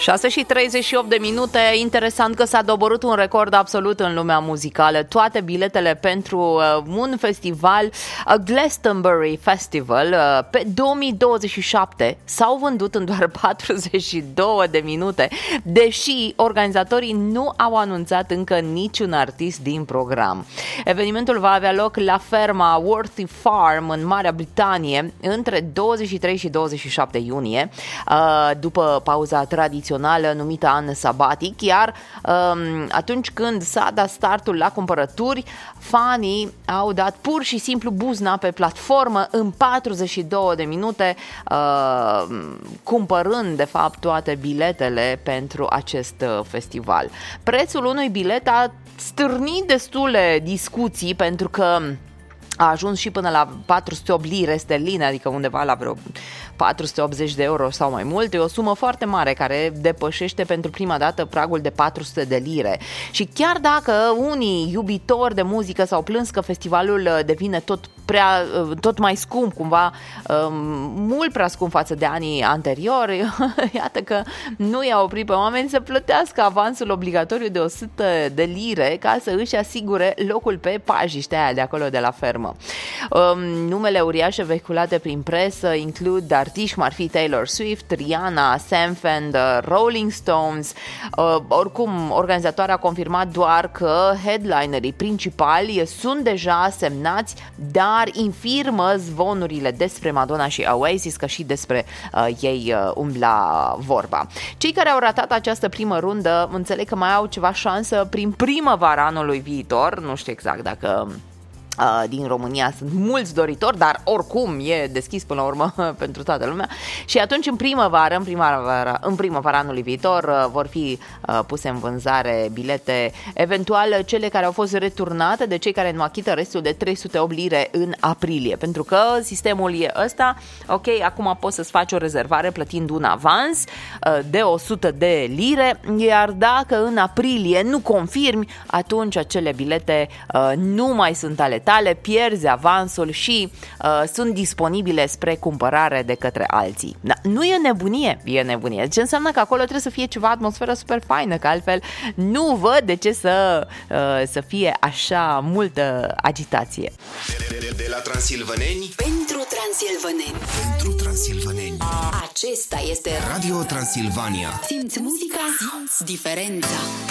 6:38. Interesant că s-a doborât un record absolut în lumea muzicală. Toate biletele pentru un festival, Glastonbury Festival, pe 2027 s-au vândut în doar 42 de minute, deși organizatorii nu au anunțat încă niciun artist din program. Evenimentul va avea loc la ferma Worthy Farm în Marea Britanie între 23 și 27 iunie, după pauza tradițională numită an sabatic, iar atunci când s-a dat startul la cumpărături, fanii au dat pur și simplu buzna pe platformă în 42 de minute, cumpărând de fapt toate biletele pentru acest festival. Prețul unui bilet a stârnit destule discuții pentru că a ajuns și până la 408 lire sterline, adică undeva la vreo 480 de euro sau mai mult. E o sumă foarte mare care depășește pentru prima dată pragul de 400 de lire. Și chiar dacă unii iubitori de muzică s-au plâns că festivalul devine tot mai scump, cumva mult prea scump față de anii anteriori, iată că nu i-a oprit pe oameni să plătească avansul obligatoriu de 100 de lire ca să își asigure locul pe pajiștea aia de acolo de la fermă. Numele uriașe vehiculate prin presă includ artiști cum ar fi Taylor Swift, Rihanna, Sam Fender, Rolling Stones. Oricum, organizatoarea a confirmat doar că headlinerii principali sunt deja semnați, dar infirmă zvonurile despre Madonna și Oasis, că și despre ei umbla vorba. Cei care au ratat această primă rundă înțeleg că mai au ceva șansă prin primăvara anului viitor. Nu știu exact dacă din România sunt mulți doritori, dar oricum e deschis până la urmă pentru toată lumea. Și atunci în primăvara anului viitor vor fi puse în vânzare bilete, eventual cele care au fost returnate de cei care nu achită restul de 308 lire în aprilie. Pentru că sistemul e ăsta, ok, acum poți să-ți faci o rezervare plătind un avans de 100 de lire, iar dacă în aprilie nu confirmi, atunci acele bilete nu mai sunt ale tale, pierzi avansul și sunt disponibile spre cumpărare de către alții. Da, nu e nebunie, e nebunie. Ce înseamnă că acolo trebuie să fie ceva atmosferă super faină, că altfel nu văd de ce să fie așa multă agitație. De la transilvaneni pentru transilvaneni. Pentru transilvaneni. Acesta este Radio Transilvania. Simți muzica, simți diferența.